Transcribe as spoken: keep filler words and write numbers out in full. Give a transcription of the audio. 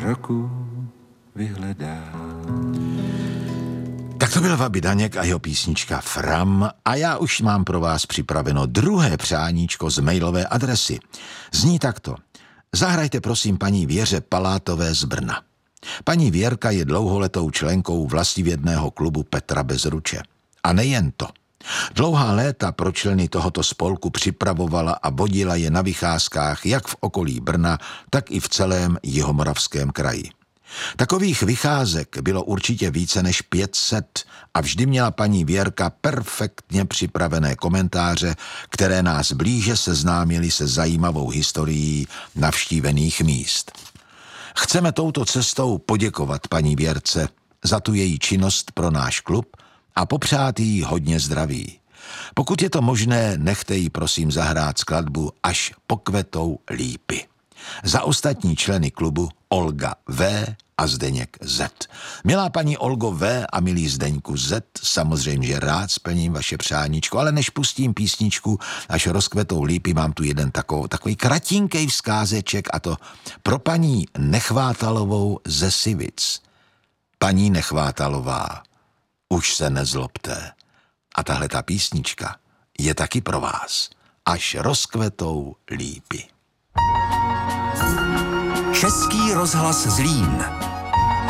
roku vyhledá. Tak to byl Vaby Daněk a jeho písnička Fram a já už mám pro vás připraveno druhé přáníčko z mailové adresy. Zní takto. Zahrajte prosím paní Věře Palátové z Brna. Paní Věrka je dlouholetou členkou vlastivědného klubu Petra Bezruče. A nejen to. Dlouhá léta pro členy tohoto spolku připravovala a vodila je na vycházkách jak v okolí Brna, tak i v celém Jihomoravském kraji. Takových vycházek bylo určitě více než pět set a vždy měla paní Věrka perfektně připravené komentáře, které nás blíže seznámily se zajímavou historií navštívených míst. Chceme touto cestou poděkovat paní Věrce za tu její činnost pro náš klub a popřát jí hodně zdraví. Pokud je to možné, nechte jí prosím zahrát skladbu Až pokvetou lípy. Za ostatní členy klubu Olga V. a Zdeněk Z. Milá paní Olgo V. a milý Zdeňku Z. Samozřejmě, že rád splním vaše přáníčko, ale než pustím písničku Až rozkvetou lípy, mám tu jeden takový, takový kratinkej vzkázeček a to pro paní Nechvátalovou ze Sivic. Paní Nechvátalová, už se nezlobte. A tahle ta písnička je taky pro vás. Až rozkvetou lípy. Český rozhlas Zlín.